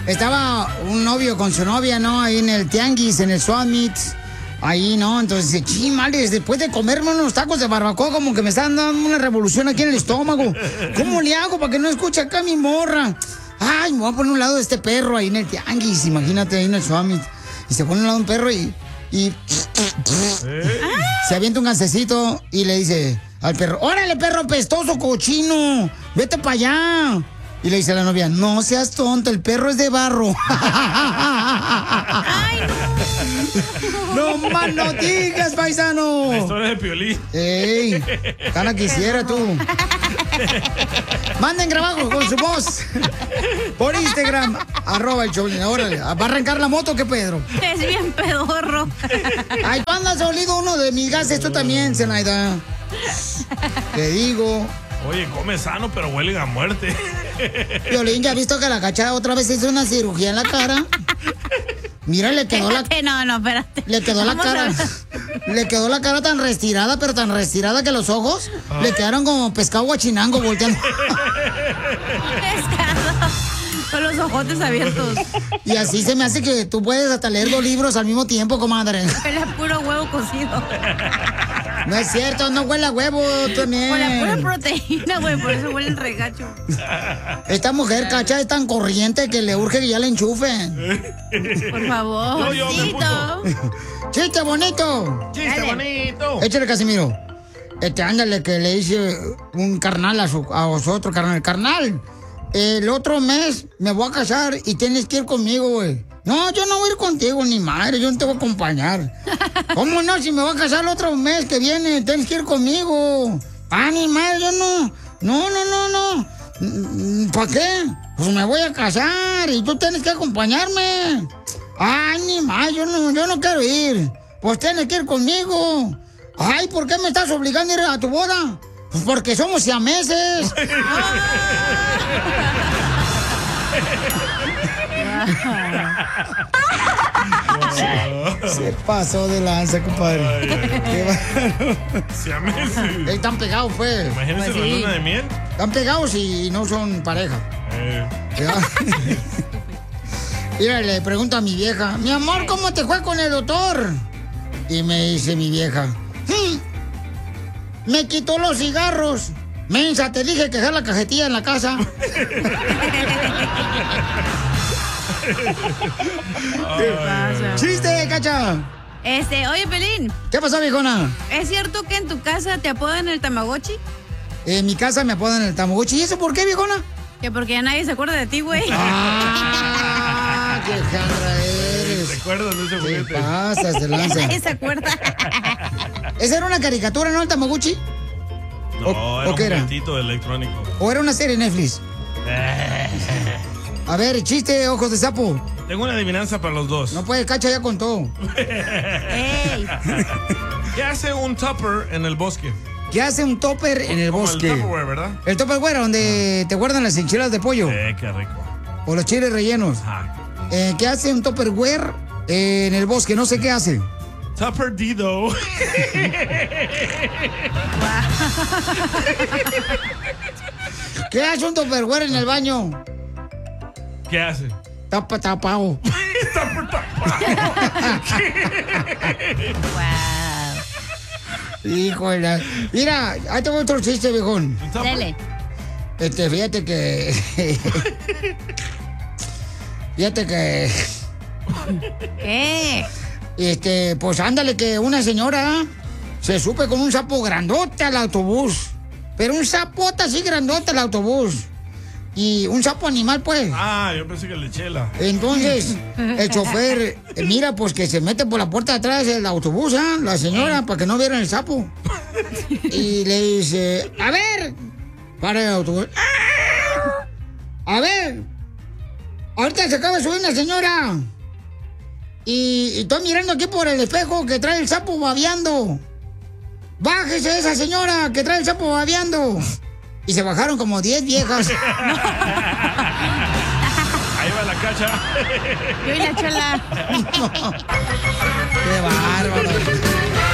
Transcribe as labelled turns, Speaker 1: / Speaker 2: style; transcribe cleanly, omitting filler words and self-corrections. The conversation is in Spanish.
Speaker 1: estaba un novio con su novia, ¿no? Ahí en el tianguis, en el Summit. Ahí, ¿no? Entonces dice, chimales, después de comerme unos tacos de barbacoa, como que me están dando una revolución aquí en el estómago. ¿Cómo le hago para que no escuche acá mi morra? Ay, me voy a poner a un lado de este perro ahí en el tianguis, imagínate, ahí en el Summit. Y se pone a un lado un perro y se avienta un gansecito y le dice al perro, órale, perro pestoso, cochino, vete para allá. Y le dice a la novia, no seas tonta, el perro es de barro.
Speaker 2: Ay,
Speaker 1: no más no digas, paisano.
Speaker 3: La historia de Piolín.
Speaker 1: Ey, gana quisiera tú. Manden grabado con su voz por Instagram, @ el Choplin. Órale, ¿va a arrancar la moto qué, Pedro?
Speaker 2: Es bien pedorro.
Speaker 1: Ay, tú andas olido uno de mis gases, tú también, Zenaida. Te digo.
Speaker 3: Oye, come sano, pero huele a muerte.
Speaker 1: Piolín, ¿ya has visto que la Cacha otra vez hizo una cirugía en la cara? Mira, le quedó
Speaker 2: espérate, No, espérate.
Speaker 1: Le quedó la cara. Le quedó la cara tan retirada, pero tan retirada que los ojos le quedaron como pescado guachinango volteando.
Speaker 2: Pescado. Con los ojotes abiertos.
Speaker 1: Y así se me hace que tú puedes hasta leer 2 libros al mismo tiempo, comadre.
Speaker 2: Huele a puro huevo cocido.
Speaker 1: No es cierto, no huele a huevo también.
Speaker 2: Huele a pura proteína, güey, por eso huele el regacho.
Speaker 1: Esta mujer, Cacha, es tan corriente que le urge que ya le enchufen.
Speaker 2: Por favor.
Speaker 3: Yo me puto.
Speaker 1: ¡Chiste bonito!
Speaker 3: ¡Chiste bonito!
Speaker 1: Échale, Casimiro. Ándale, que le hice un carnal a su otro carnal. Carnal, el otro mes me voy a casar y tienes que ir conmigo, güey. No, yo no voy a ir contigo, ni madre, yo no te voy a acompañar. ¿Cómo no? Si me voy a casar el otro mes que viene, tienes que ir conmigo. Ah, ni madre, yo no. No. ¿Para qué? Pues me voy a casar y tú tienes que acompañarme. Ay, ni más, yo no quiero ir. Pues tienes que ir conmigo. Ay, ¿por qué me estás obligando a ir a tu boda? Pues porque somos siameses. Se pasó de lanza, compadre.
Speaker 3: Siameses.
Speaker 1: Están pegados, pues.
Speaker 3: Imagínense
Speaker 2: Pues
Speaker 3: la
Speaker 2: sí.
Speaker 3: luna de miel.
Speaker 1: Están pegados y no son pareja. ¿Ya? Mira, le pregunto a mi vieja, mi amor, ¿cómo te fue con el doctor? Y me dice mi vieja, me quitó los cigarros. Mensa, te dije que dejar la cajetilla en la casa.
Speaker 2: ¿Qué pasa?
Speaker 1: ¡Chiste, Cacha!
Speaker 2: Oye, Pelín,
Speaker 1: ¿Qué pasó, viejona?
Speaker 2: ¿es cierto que en tu casa te apodan el Tamagotchi?
Speaker 1: En mi casa me apodan el Tamagotchi. ¿Y eso por qué, viejona?
Speaker 2: Que porque ya nadie se acuerda de ti, güey.
Speaker 1: ¡Ah! ¡Qué jandra eres!
Speaker 3: ¿Te acuerdas de ese
Speaker 1: ¿Qué
Speaker 3: juguete?
Speaker 1: pasa? Se
Speaker 2: Ya
Speaker 1: lanza.
Speaker 2: nadie se acuerda.
Speaker 1: ¿Esa era una caricatura, no, el Tamagotchi?
Speaker 3: No, era
Speaker 1: ¿o
Speaker 3: un
Speaker 1: qué era?
Speaker 3: juguetito electrónico.
Speaker 1: ¿O era una serie de Netflix? A ver, chiste, ojos de sapo.
Speaker 3: Tengo una adivinanza para los dos.
Speaker 1: No puede, Cacha ya contó.
Speaker 2: Ey.
Speaker 3: ¿Qué hace un tupper en el bosque?
Speaker 1: ¿Qué hace un topper en el
Speaker 3: Como
Speaker 1: bosque?
Speaker 3: el Tupperware, ¿verdad?
Speaker 1: El Tupperware, donde te guardan las enchiladas de pollo.
Speaker 3: Qué rico.
Speaker 1: O los chiles rellenos.
Speaker 3: Ajá.
Speaker 1: ¿Qué hace un Tupperware en el bosque? No sé qué hace.
Speaker 3: Tupper Dido.
Speaker 1: ¿Qué hace un Tupperware en el baño?
Speaker 3: ¿Qué hace?
Speaker 1: Tapa tapado.
Speaker 2: Wow.
Speaker 1: Híjole. Mira, ahí tengo otro chiste, viejón.
Speaker 3: ¿Un tupper?
Speaker 2: Dale.
Speaker 1: Fíjate que... Fíjate que...
Speaker 2: ¿Qué?
Speaker 1: Pues ándale que una señora se sube con un sapo grandote al autobús. Pero un sapote así grandote al autobús. Y un sapo animal, pues.
Speaker 3: Ah, yo pensé que lechela.
Speaker 1: Entonces, el chofer, mira, pues que se mete por la puerta de atrás del autobús, ¿ah? La señora, para que no vieran el sapo. Y le dice, a ver, para el autobús. A ver, ahorita se acaba de subir una señora. Y estoy mirando aquí por el espejo que trae el sapo babeando. Bájese esa señora que trae el sapo babeando. Y se bajaron como 10 viejas.
Speaker 3: Ahí va la Cacha.
Speaker 2: Yo y la Chela.
Speaker 1: ¡Qué bárbaro!